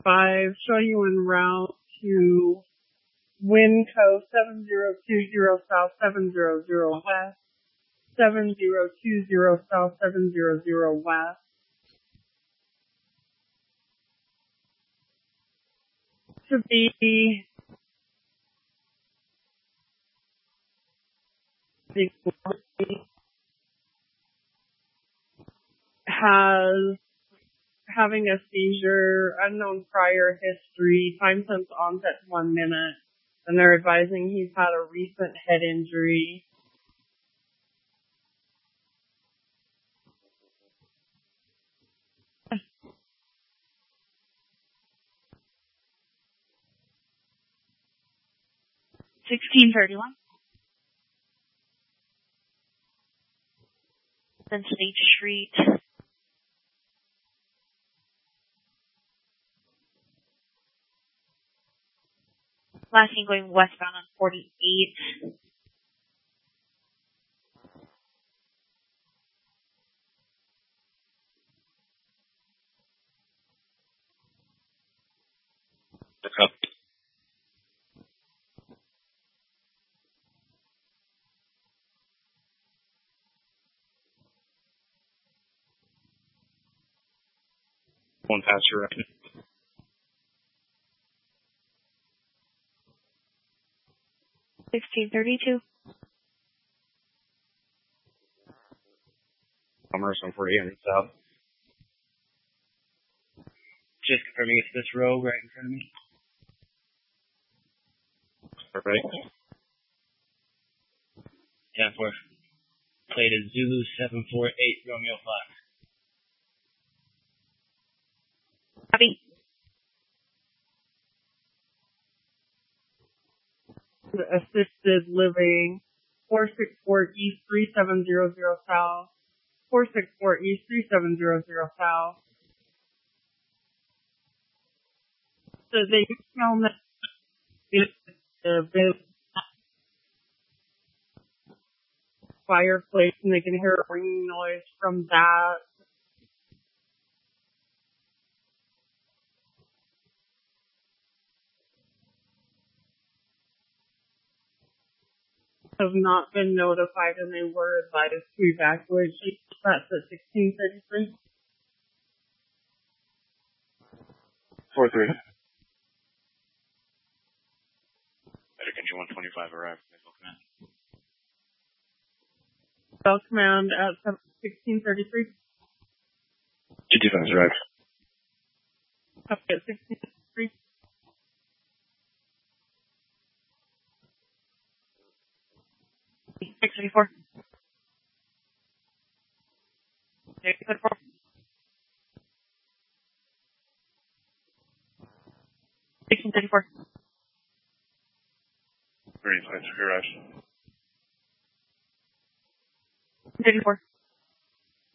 5, showing you en route to Winco 7020 South 700 West, 7020 South 700 West. To be has having a seizure, unknown prior history, time since onset 1 minute, and they're advising he's had a recent head injury. $16.31. Then State Street. Last thing going westbound on 48. Okay. One pass your right. $16.32. Commerce on 4800 South. Just confirming it's this row right in front of me. Right. 10-4. Plate is Zulu 748 Romeo 5. Copy. Assisted living 464 East 3700 South, 464 East 3700 South. So they found that the fireplace, and they can hear a ringing noise from that. Have not been notified, and they were advised to evacuate. That's at 1633. 4-3. Better Country 125 arrived. Bell Command at 1633. 225 arrived. Up at 1633. $6.34. $6.34. $16.34. 35 arrived. $34.